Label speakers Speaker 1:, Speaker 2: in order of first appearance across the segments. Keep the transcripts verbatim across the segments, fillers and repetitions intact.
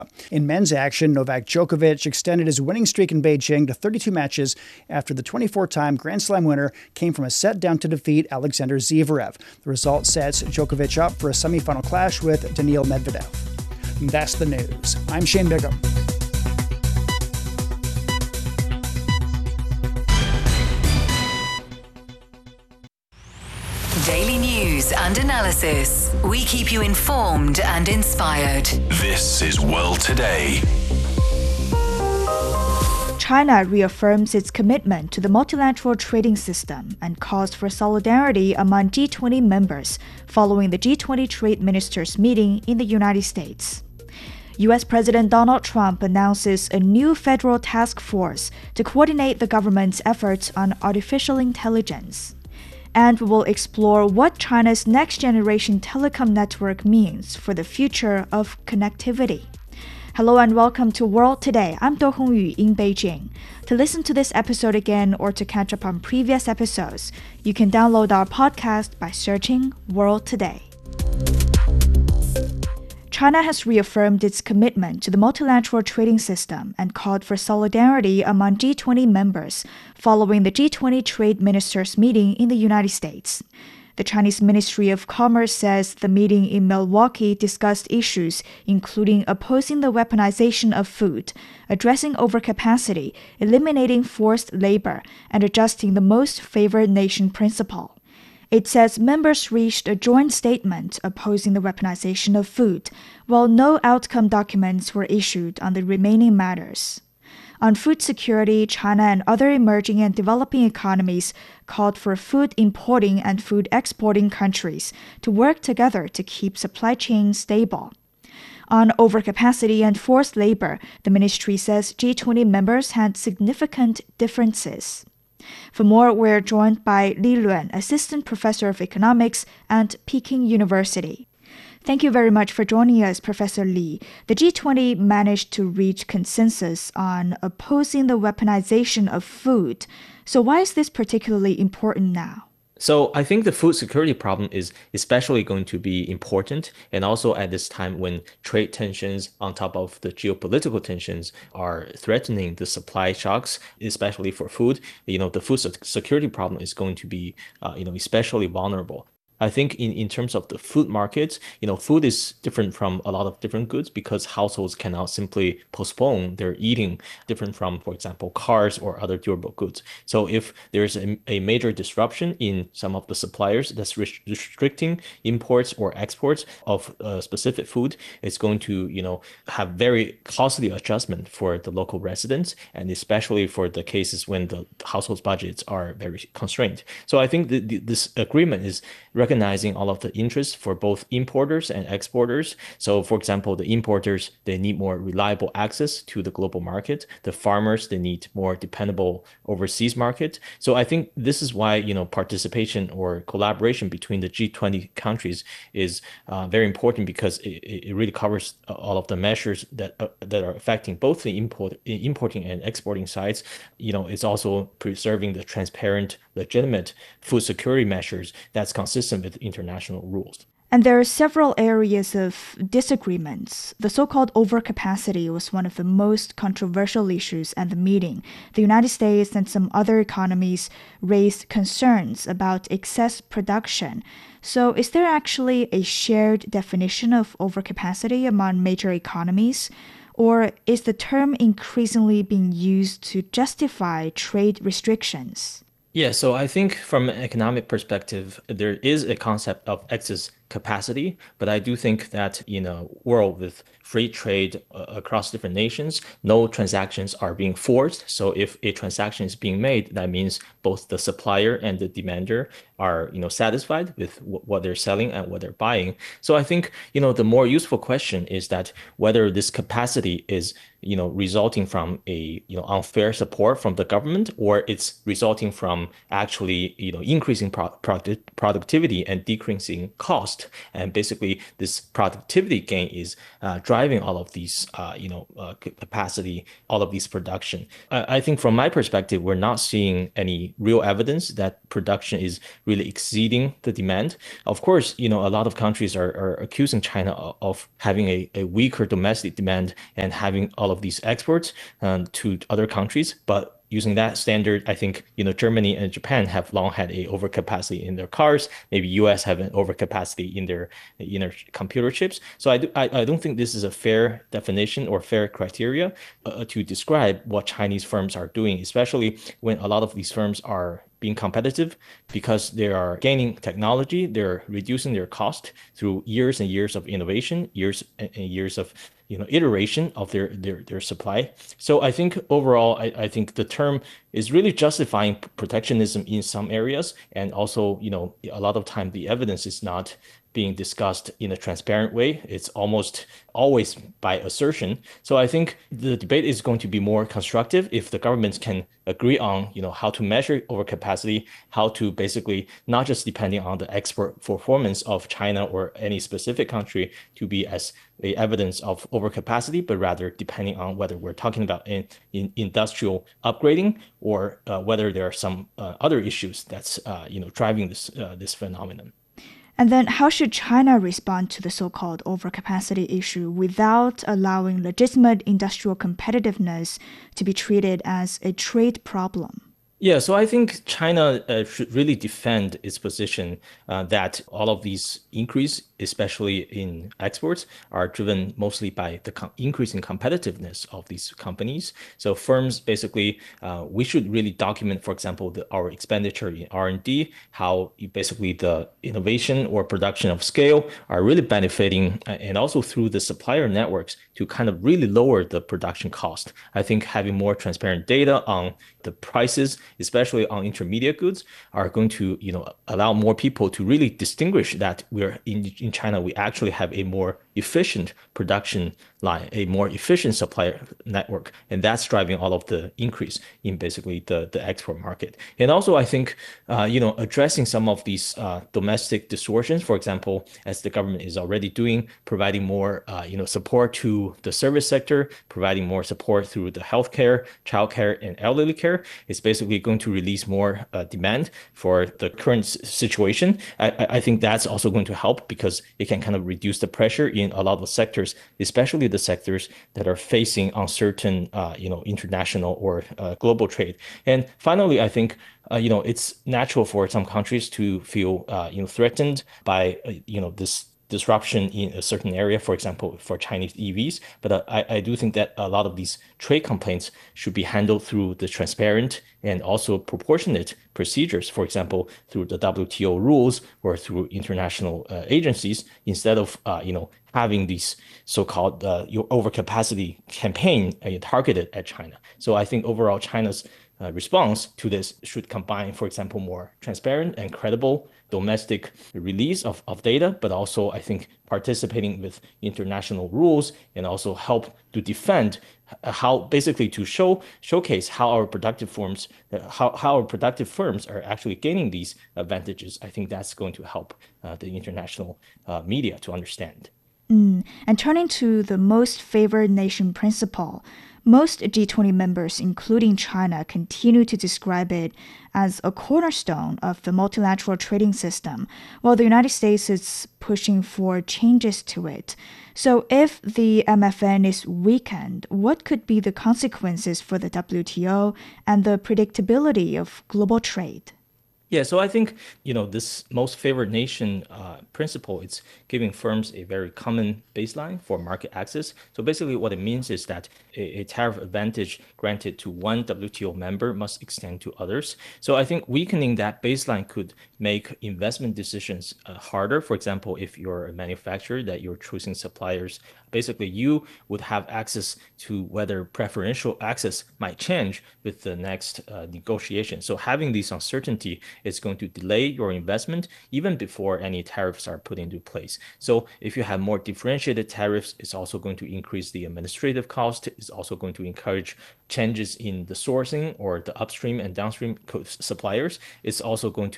Speaker 1: In men's action, Novak Djokovic extended his winning streak in Beijing to thirty-two matches after the twenty-four-time Grand Slam winner came from a set down to defeat Alexander Zverev. The result sets Djokovic up for a semifinal clash with Daniil Medvedev. And that's the news. I'm Shane Bigham.
Speaker 2: Daily news and analysis. We keep you informed and inspired.
Speaker 3: This is World Today.
Speaker 4: China reaffirms its commitment to the multilateral trading system and calls for solidarity among G twenty members following the G twenty trade ministers meeting in the United States. U S President Donald Trump announces a new federal task force to coordinate the government's efforts on artificial intelligence. And we will explore what China's next-generation telecom network means for the future of connectivity. Hello and welcome to World Today. I'm Do Hongyu in Beijing. To listen to this episode again or to catch up on previous episodes, you can download our podcast by searching World Today. China has reaffirmed its commitment to the multilateral trading system and called for solidarity among G twenty members following the G twenty trade ministers meeting in the United States. The Chinese Ministry of Commerce says the meeting in Milwaukee discussed issues including opposing the weaponization of food, addressing overcapacity, eliminating forced labor, and adjusting the most favored nation principle. It says members reached a joint statement opposing the weaponization of food, while no outcome documents were issued on the remaining matters. On food security, China and other emerging and developing economies called for food importing and food exporting countries to work together to keep supply chains stable. On overcapacity and forced labor, the ministry says G twenty members had significant differences. For more, we're joined by Li Luan, Assistant Professor of Economics at Peking University. Thank you very much for joining us, Professor Li. The G twenty managed to reach consensus on opposing the weaponization of food. So why is this particularly important now?
Speaker 5: So I think the food security problem is especially going to be important, and also at this time when trade tensions on top of the geopolitical tensions are threatening the supply shocks, especially for food. You know, the food security problem is going to be, uh, you know, especially vulnerable. I think in, in terms of the food markets, you know, food is different from a lot of different goods because households cannot simply postpone their eating, different from, for example, cars or other durable goods. So if there's a, a major disruption in some of the suppliers that's rest- restricting imports or exports of uh, specific food, it's going to, you know, have very costly adjustment for the local residents, and especially for the cases when the households' budgets are very constrained. So I think that this agreement is recognizing all of the interests for both importers and exporters. So for example, the importers, they need more reliable access to the global market. The farmers, they need more dependable overseas market. So I think this is why, you know, participation or collaboration between the G twenty countries is uh, very important, because it, it really covers all of the measures that uh, that are affecting both the import, importing and exporting sides. You know, it's also preserving the transparent, legitimate food security measures that's consistent with international rules.
Speaker 4: And there are several areas of disagreements. The so-called overcapacity was one of the most controversial issues at the meeting. The United States and some other economies raised concerns about excess production. So is there actually a shared definition of overcapacity among major economies? Or is the term increasingly being used to justify trade restrictions?
Speaker 5: Yeah, so I think from an economic perspective, there is a concept of excess capacity, but I do think that in a world with free trade uh, across different nations, no transactions are being forced. So if a transaction is being made, that means both the supplier and the demander are, you know, satisfied with w- what they're selling and what they're buying. So I think, you know, the more useful question is that whether this capacity is, you know, resulting from a, you know, unfair support from the government, or it's resulting from actually, you know, increasing pro- product- productivity and decreasing cost cost. And basically, this productivity gain is uh, driving all of these, uh, you know, uh, capacity, all of these production. I, I think from my perspective, we're not seeing any real evidence that production is really exceeding the demand. Of course, you know, a lot of countries are, are accusing China of, of having a, a weaker domestic demand and having all of these exports um, to other countries, but using that standard, I think, you know, Germany and Japan have long had a overcapacity in their cars. Maybe U S have an overcapacity in their in their computer chips. So I, do, I, I don't think this is a fair definition or fair criteria uh, to describe what Chinese firms are doing, especially when a lot of these firms are being competitive because they are gaining technology, they're reducing their cost through years and years of innovation, years and years of you know iteration of their their their supply. So I think overall, I, I think the term is really justifying protectionism in some areas, and also you know a lot of time the evidence is not being discussed in a transparent way. It's almost always by assertion. So I think the debate is going to be more constructive if the governments can agree on, you know, how to measure overcapacity, how to basically not just depending on the export performance of China or any specific country to be as a evidence of overcapacity, but rather depending on whether we're talking about in, in industrial upgrading or uh, whether there are some uh, other issues that's uh, you know driving this uh, this phenomenon.
Speaker 4: And then how should China respond to the so-called overcapacity issue without allowing legitimate industrial competitiveness to be treated as a trade problem?
Speaker 5: Yeah, so I think China uh, should really defend its position uh, that all of these increase, especially in exports, are driven mostly by the com- increase in competitiveness of these companies. So firms, basically, uh, we should really document, for example, the, our expenditure in R and D, how basically the innovation or production of scale are really benefiting, uh, and also through the supplier networks to kind of really lower the production cost. I think having more transparent data on the prices, especially on intermediate goods, are going to, you know, allow more people to really distinguish that we're in, in China, we actually have a more efficient production line, a more efficient supplier network. And that's driving all of the increase in basically the, the export market. And also, I think, uh, you know, addressing some of these uh, domestic distortions, for example, as the government is already doing, providing more, uh, you know, support to the service sector, providing more support through the healthcare, childcare, and elderly care, is basically going to release more uh, demand for the current situation. I, I think that's also going to help because it can kind of reduce the pressure in a lot of sectors, especially the sectors that are facing uncertain, uh, you know, international or uh, global trade. And finally, I think, uh, you know, it's natural for some countries to feel, uh, you know, threatened by, uh, you know, this disruption in a certain area, for example, for Chinese E Vs. But uh, I, I do think that a lot of these trade complaints should be handled through the transparent and also proportionate procedures, for example, through the W T O rules or through international uh, agencies, instead of, uh, you know, having these so-called uh, your overcapacity campaign uh, targeted at China. So I think overall China's uh, response to this should combine, for example, more transparent and credible domestic release of, of data, but also I think participating with international rules and also help to defend how basically to show showcase how our productive firms how, how our productive firms are actually gaining these advantages. I think that's going to help uh, the international uh, media to understand.
Speaker 4: Mm. And turning to the most favored nation principle, most G twenty members, including China, continue to describe it as a cornerstone of the multilateral trading system, while the United States is pushing for changes to it. So if the M F N is weakened, what could be the consequences for the W T O and the predictability of global trade?
Speaker 5: Yeah, so I think, you know, this most favored nation uh, principle, it's giving firms a very common baseline for market access. So basically what it means is that a, a tariff advantage granted to one W T O member must extend to others. So I think weakening that baseline could make investment decisions uh, harder. For example, if you're a manufacturer that you're choosing suppliers, basically you would have access to whether preferential access might change with the next uh, negotiation. So having this uncertainty is going to delay your investment even before any tariffs are put into place. So if you have more differentiated tariffs, it's also going to increase the administrative cost. It's also going to encourage changes in the sourcing or the upstream and downstream suppliers. It's also going to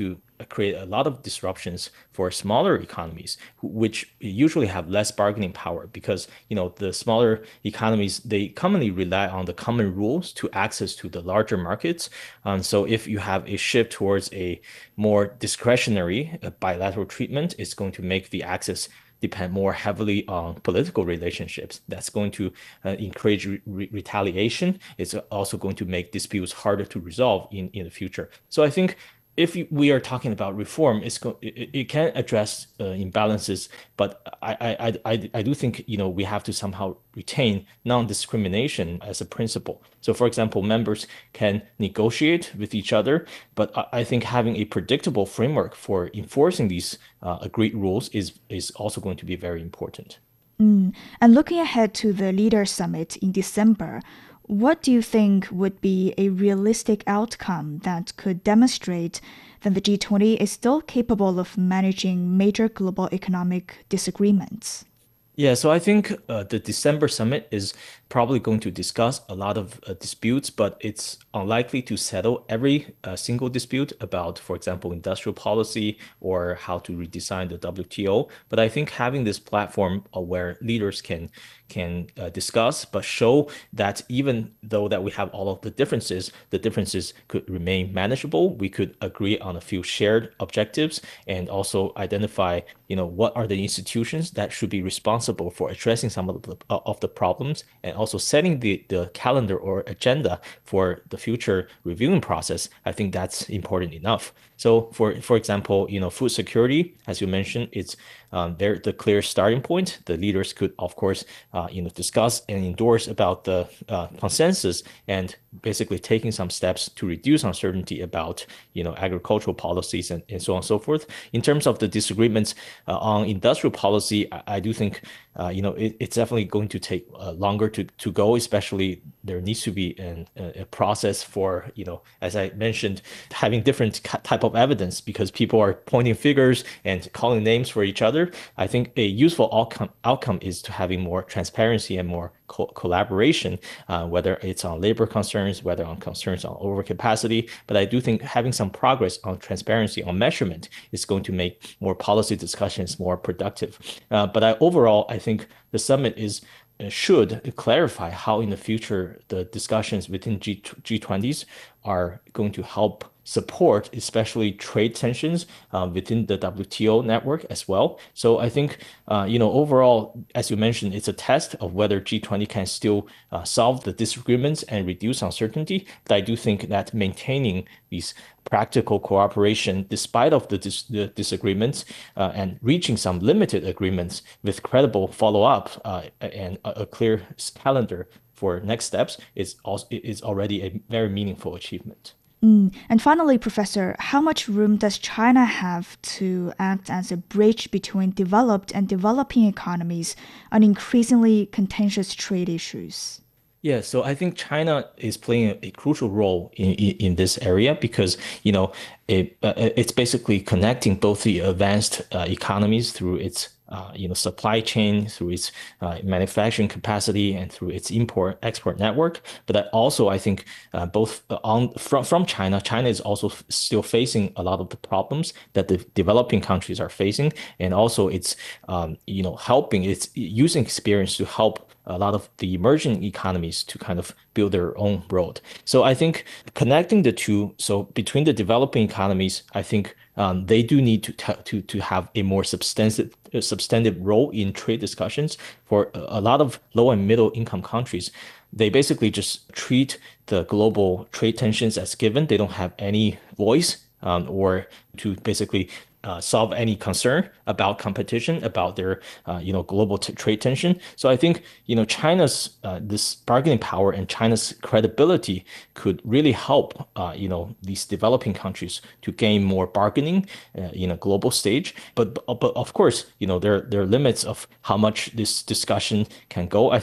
Speaker 5: create a lot of disruptions for smaller economies, which usually have less bargaining power because, you know, the smaller economies, they commonly rely on the common rules to access to the larger markets. Um, so if you have a shift towards a more discretionary uh, bilateral treatment, it's going to make the access depend more heavily on political relationships. That's going to uh, encourage re- retaliation. It's also going to make disputes harder to resolve in, in the future. So I think if we are talking about reform, it's go- it, it can address uh, imbalances, but I, I I I do think, you know, we have to somehow retain non-discrimination as a principle. So, for example, members can negotiate with each other, but I, I think having a predictable framework for enforcing these uh, agreed rules is is also going to be very important.
Speaker 4: Mm. And looking ahead to the Leaders Summit in December, what do you think would be a realistic outcome that could demonstrate that the G twenty is still capable of managing major global economic disagreements?
Speaker 5: Yeah, so I think uh, the December summit is probably going to discuss a lot of uh, disputes, but it's unlikely to settle every uh, single dispute about, for example, industrial policy or how to redesign the W T O. But I think having this platform uh, where leaders can can uh, discuss, but show that even though that we have all of the differences, the differences could remain manageable. We could agree on a few shared objectives and also identify, you know, what are the institutions that should be responsible for addressing some of the, of the problems, and also setting the, the calendar or agenda for the future reviewing process. I think that's important enough. So for, for example, you know, food security, as you mentioned, it's um, there the clear starting point. The leaders could, of course, uh, you know, discuss and endorse about the uh, consensus and basically taking some steps to reduce uncertainty about, you know, agricultural policies and, and so on and so forth. In terms of the disagreements uh, on industrial policy, I, I do think, uh, you know, it, it's definitely going to take uh, longer to, to go, especially there needs to be an, a process for, you know, as I mentioned, having different type of evidence because people are pointing figures and calling names for each other. I think a useful outcome outcome is to having more transparency and more co- collaboration, uh, whether it's on labor concerns, whether on concerns on overcapacity. But I do think having some progress on transparency, on measurement, is going to make more policy discussions more productive. Uh, but I, overall, I think the summit is should clarify how in the future the discussions within G G20s are going to help support, especially trade tensions uh, within the W T O network as well. So I think, uh, you know, overall, as you mentioned, it's a test of whether G twenty can still uh, solve the disagreements and reduce uncertainty. But I do think that maintaining these practical cooperation, despite of the, dis the disagreements, uh, and reaching some limited agreements with credible follow-up uh, and a, a clear calendar for next steps is also is already a very meaningful achievement.
Speaker 4: Mm. And finally, Professor, how much room does China have to act as a bridge between developed and developing economies on increasingly contentious trade issues?
Speaker 5: Yeah, so I think China is playing a, a crucial role in, in, in this area because, you know, it, uh, it's basically connecting both the advanced uh, economies through its Uh, you know, supply chain, through its uh, manufacturing capacity, and through its import export network. But that also, I think, uh, both on from from China, China is also f- still facing a lot of the problems that the developing countries are facing, and also it's um, you know helping, it's using experience to help a lot of the emerging economies to kind of build their own road. So I think connecting the two, so between the developing economies, I think um, they do need to to to have a more substantive substantive role in trade discussions. For a lot of low and middle income countries, they basically just treat the global trade tensions as given. They don't have any voice um, or to basically Uh, solve any concern about competition, about their, uh, you know, global t- trade tension. So I think, you know, China's uh, this bargaining power and China's credibility could really help, uh, you know, these developing countries to gain more bargaining uh, in a global stage. But, but of course, you know, there there are limits of how much this discussion can go. I think,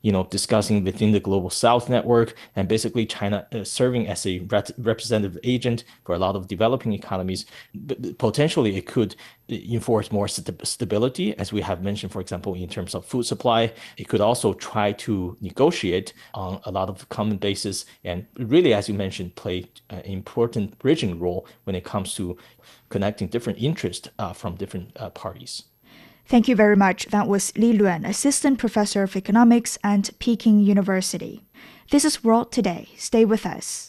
Speaker 5: you know, discussing within the Global South network, and basically China uh, serving as a rep- representative agent for a lot of developing economies. But potentially, it could enforce more st- stability, as we have mentioned, for example, in terms of food supply. It could also try to negotiate on a lot of common basis, and really, as you mentioned, play an important bridging role when it comes to connecting different interests uh, from different uh, parties.
Speaker 4: Thank you very much. That was Li Luan, Assistant Professor of Economics at Peking University. This is World Today. Stay with us.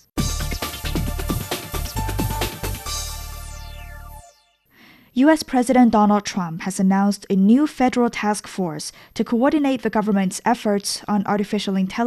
Speaker 4: U S President Donald Trump has announced a new federal task force to coordinate the government's efforts on artificial intelligence